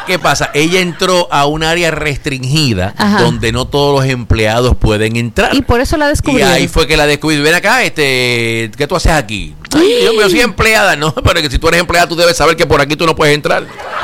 ¿qué pasa? Ella entró a un área restringida donde no todos los empleados pueden entrar. Y por eso la descubrieron. Y ahí fue que la descubrieron. Ven acá, ¿qué tú haces aquí? Ay, yo soy empleada, ¿no? Pero que si tú eres empleada, tú debes saber que por aquí tú no puedes entrar.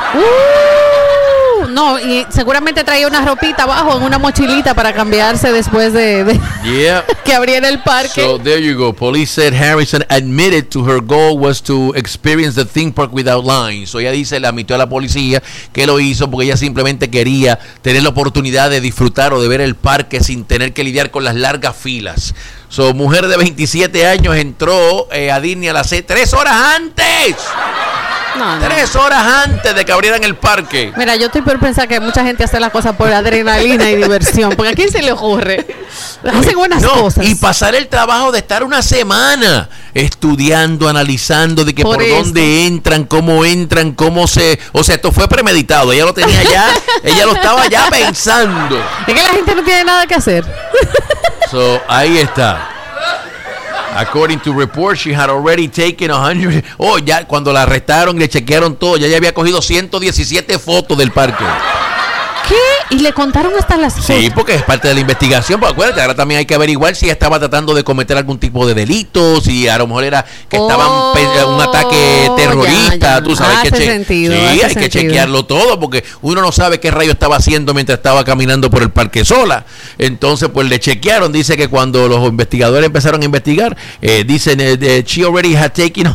No, y seguramente traía una ropita abajo en una mochilita para cambiarse después de que abriera el parque. So there you go. Police said Harrison admitted to her goal was to experience the theme park without lines. So ella dice, le admitió a la policía que lo hizo porque ella simplemente quería tener la oportunidad de disfrutar o de ver el parque sin tener que lidiar con las largas filas. So, mujer de 27 años entró a Disney a las 3 horas antes. No. 3 horas antes de que abrieran el parque. Mira, yo estoy por pensar que mucha gente hace las cosas por adrenalina y diversión. Porque ¿a quién se le ocurre? Hacen buenas cosas. Y pasar el trabajo de estar una semana estudiando, analizando de que por dónde entran, cómo se... O sea, esto fue premeditado. Ella lo tenía ya, ella lo estaba ya pensando. Es que la gente no tiene nada que hacer. So, ahí está. According to reports, she had already taken 100. Oh, ya cuando la arrestaron y le chequearon todo, ya había cogido 117 fotos del parque. ¿Qué? ¿Y le contaron hasta las fotos? Sí, porque es parte de la investigación. Pero acuérdate, ahora también hay que averiguar si ella estaba tratando de cometer algún tipo de delito, si a lo mejor era que estaban un ataque terrorista. Tú sabes que hay que chequearlo todo, porque uno no sabe qué rayo estaba haciendo mientras estaba caminando por el parque sola. Entonces, pues le chequearon. Dice que cuando los investigadores empezaron a investigar, dicen she already had taken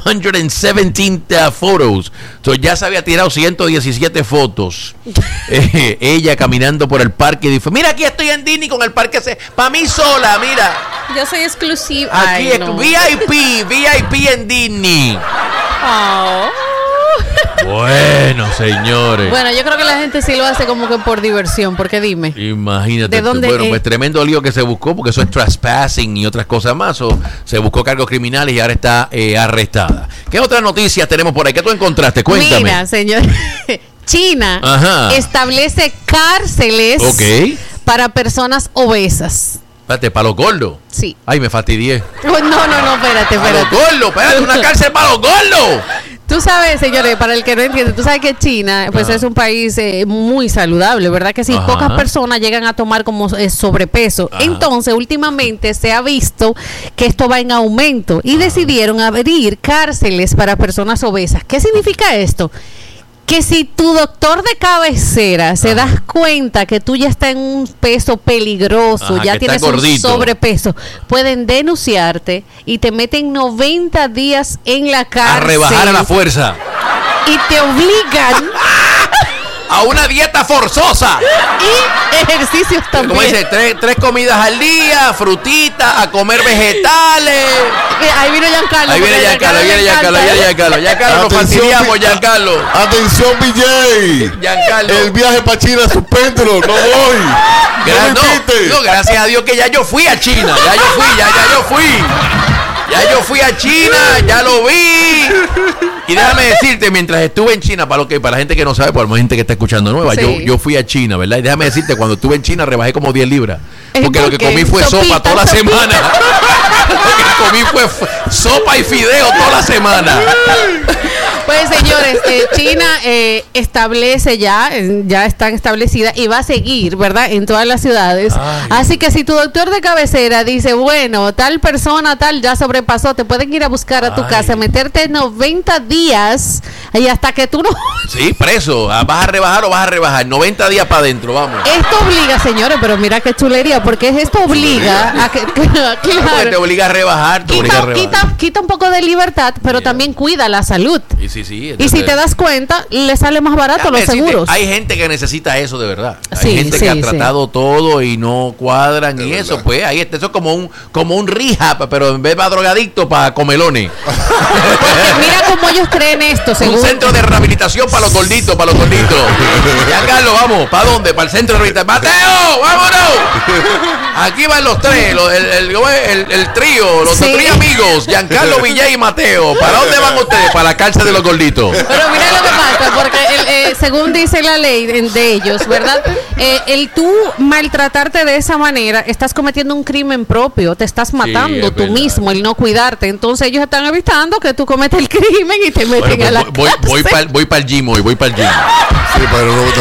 117 photos. Entonces ya se había tirado 117 fotos. Ella caminando por el parque y dijo, mira, aquí estoy en Disney con el parque para mí sola, mira. Yo soy exclusiva. Aquí es VIP en Disney. Oh. Bueno, señores. Bueno, yo creo que la gente sí lo hace como que por diversión, porque dime. Imagínate. ¿De dónde bueno, pues tremendo lío que se buscó, porque eso es trespassing y otras cosas más. Se buscó cargos criminales y ahora está arrestada. ¿Qué otras noticias tenemos por ahí? ¿Qué tú encontraste? Cuéntame. Mira, señor. China establece cárceles para personas obesas. Espérate, ¿para los gordos? Sí. Ay, me fastidié. No, espérate. ¿Para los gordos? Espérate, una cárcel para los gordos. Tú sabes, señores, para el que no entiende, tú sabes que China pues es un país muy saludable, ¿verdad? Que sí, pocas personas llegan a tomar como sobrepeso. Entonces, últimamente se ha visto que esto va en aumento y decidieron abrir cárceles para personas obesas. ¿Qué significa esto? Que si tu doctor de cabecera se das cuenta que tú ya estás en un peso peligroso, ya tienes un sobrepeso, pueden denunciarte y te meten 90 días en la cárcel. A rebajar a la fuerza. Y te obligan a una dieta forzosa y ejercicios también. Como dice, tres comidas al día, frutitas, a comer vegetales. Ahí viene Giancarlo. Giancarlo, nos fastidiamos, Giancarlo. Atención, BJ. Giancarlo. El viaje para China, suspéndelo, no voy. No, gracias a Dios que ya yo fui a China. Ya yo fui a China, ya lo vi. Y déjame decirte, mientras estuve en China, para la gente que no sabe, por la gente que está escuchando nueva, yo fui a China, ¿verdad? Y déjame decirte, cuando estuve en China rebajé como 10 libras. Porque lo que comí fue sopa toda la semana. Lo que comí fue sopa y fideo toda la semana. Pues señores, China establece ya están establecidas y va a seguir, ¿verdad? En todas las ciudades. Así que si tu doctor de cabecera dice, bueno, tal persona, ya sobrepasó, te pueden ir a buscar a tu casa, meterte 90 días y hasta que tú no... Sí, preso. ¿Vas a rebajar o vas a rebajar? 90 días para adentro, vamos. Esto obliga, señores, pero mira qué chulería, porque esto obliga a que... Claro, te obliga a rebajar, quita un poco de libertad, pero también cuida la salud. Sí, entonces, y si te das cuenta, le sale más barato los seguros. Hay gente que necesita eso de verdad. Hay gente que ha tratado todo y no cuadran y eso, pues ahí está. Eso es como un rehab, pero en vez de drogadicto, para comelones. Porque mira cómo ellos creen esto. Un centro de rehabilitación para los gorditos, Ya, Carlos, vamos, ¿para dónde? Para el centro de rehabilitación. ¡Mateo, vámonos! Aquí van los tres, el trío, los tres amigos, Giancarlo, Villay y Mateo. ¿Para dónde van ustedes? Para la cárcel de los gorditos. Pero mira lo que pasa, porque según dice la ley de ellos, ¿verdad? El tú maltratarte de esa manera, estás cometiendo un crimen propio, te estás matando tú mismo, el no cuidarte. Entonces ellos están evitando que tú cometas el crimen y te meten a la cárcel. Voy para el gym hoy, Sí, pero